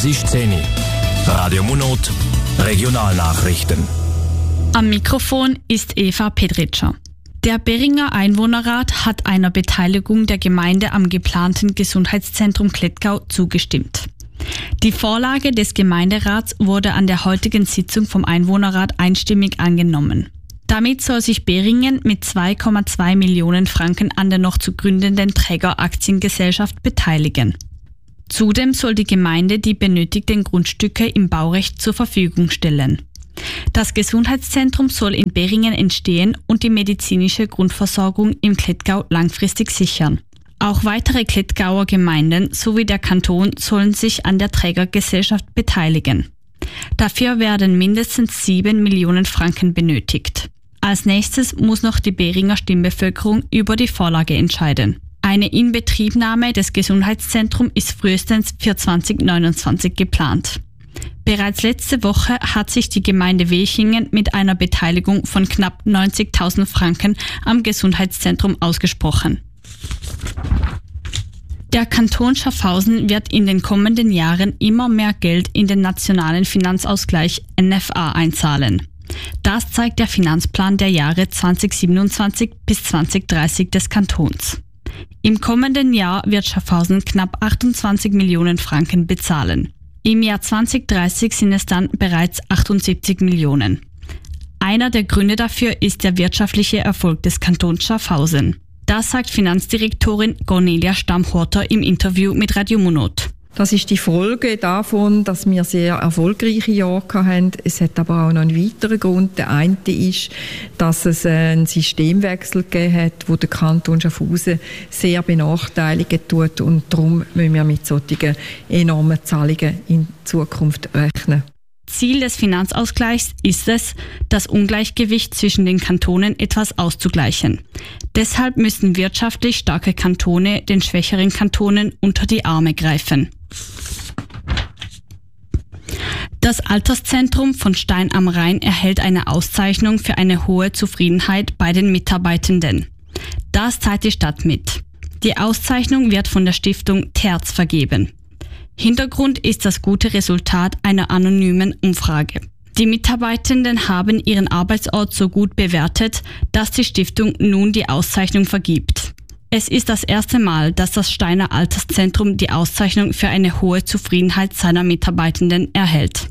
Es ist 10 Uhr. Radio Munot, Regionalnachrichten. Am Mikrofon ist Eva Pedritscher. Der Beringer Einwohnerrat hat einer Beteiligung der Gemeinde am geplanten Gesundheitszentrum Klettgau zugestimmt. Die Vorlage des Gemeinderats wurde an der heutigen Sitzung vom Einwohnerrat einstimmig angenommen. Damit soll sich Beringen mit 2,2 Millionen Franken an der noch zu gründenden Trägeraktiengesellschaft beteiligen. Zudem soll die Gemeinde die benötigten Grundstücke im Baurecht zur Verfügung stellen. Das Gesundheitszentrum soll in Beringen entstehen und die medizinische Grundversorgung im Klettgau langfristig sichern. Auch weitere Klettgauer Gemeinden sowie der Kanton sollen sich an der Trägergesellschaft beteiligen. Dafür werden mindestens 7 Millionen Franken benötigt. Als nächstes muss noch die Beringer Stimmbevölkerung über die Vorlage entscheiden. Eine Inbetriebnahme des Gesundheitszentrums ist frühestens für 2029 geplant. Bereits letzte Woche hat sich die Gemeinde Wechingen mit einer Beteiligung von knapp 90.000 Franken am Gesundheitszentrum ausgesprochen. Der Kanton Schaffhausen wird in den kommenden Jahren immer mehr Geld in den nationalen Finanzausgleich NFA einzahlen. Das zeigt der Finanzplan der Jahre 2027 bis 2030 des Kantons. Im kommenden Jahr wird Schaffhausen knapp 28 Millionen Franken bezahlen. Im Jahr 2030 sind es dann bereits 78 Millionen. Einer der Gründe dafür ist der wirtschaftliche Erfolg des Kantons Schaffhausen. Das sagt Finanzdirektorin Cornelia Stamm-Horter im Interview mit Radio Munot. Das ist die Folge davon, dass wir sehr erfolgreiche Jahre hatten. Es hat aber auch noch einen weiteren Grund. Der eine ist, dass es einen Systemwechsel gegeben hat, wo der Kanton Schaffhausen sehr benachteiligt tut. Und darum müssen wir mit solchen enormen Zahlungen in Zukunft rechnen. Ziel des Finanzausgleichs ist es, das Ungleichgewicht zwischen den Kantonen etwas auszugleichen. Deshalb müssen wirtschaftlich starke Kantone den schwächeren Kantonen unter die Arme greifen. Das Alterszentrum von Stein am Rhein erhält eine Auszeichnung für eine hohe Zufriedenheit bei den Mitarbeitenden. Das teilt die Stadt mit. Die Auszeichnung wird von der Stiftung Terz vergeben. Hintergrund ist das gute Resultat einer anonymen Umfrage. Die Mitarbeitenden haben ihren Arbeitsort so gut bewertet, dass die Stiftung nun die Auszeichnung vergibt. Es ist das erste Mal, dass das Steiner Alterszentrum die Auszeichnung für eine hohe Zufriedenheit seiner Mitarbeitenden erhält.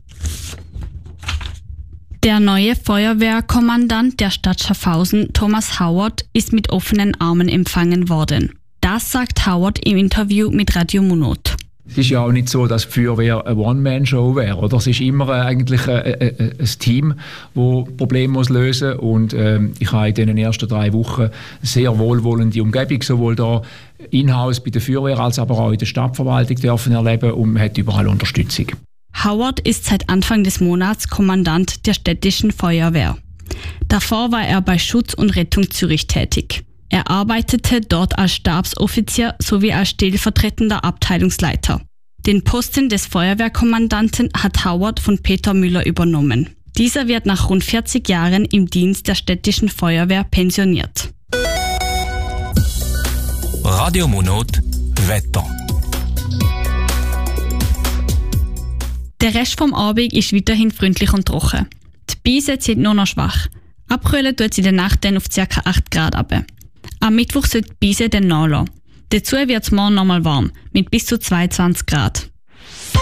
Der neue Feuerwehrkommandant der Stadt Schaffhausen, Thomas Howard, ist mit offenen Armen empfangen worden. Das sagt Howard im Interview mit Radio Munot. Es ist ja auch nicht so, dass die Feuerwehr eine One-Man-Show wäre. Oder? Es ist immer eigentlich ein Team, das Probleme lösen muss. Und ich habe in den ersten 3 Wochen eine sehr wohlwollende Umgebung, sowohl da in-house bei der Feuerwehr als aber auch in der Stadtverwaltung dürfen erleben und man hat überall Unterstützung. Howard ist seit Anfang des Monats Kommandant der städtischen Feuerwehr. Davor war er bei Schutz und Rettung Zürich tätig. Er arbeitete dort als Stabsoffizier sowie als stellvertretender Abteilungsleiter. Den Posten des Feuerwehrkommandanten hat Howard von Peter Müller übernommen. Dieser wird nach rund 40 Jahren im Dienst der städtischen Feuerwehr pensioniert. Radio Munot, Wetter. Der Rest vom Abend ist weiterhin freundlich und trocken. Die Beise zieht nur noch schwach. Abkühlen tut sie in der Nacht dann auf ca. 8 Grad runter. Am Mittwoch soll die Beise dann nachlassen. Dazu wird es morgen nochmal warm, mit bis zu 22 Grad.